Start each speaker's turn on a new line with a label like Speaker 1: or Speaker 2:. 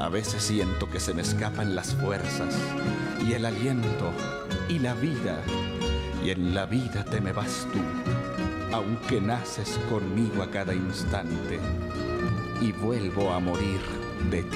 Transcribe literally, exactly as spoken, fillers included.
Speaker 1: A veces siento que se me escapan las fuerzas y el aliento y la vida, y en la vida te me vas tú, aunque naces conmigo a cada instante y vuelvo a morir de ti.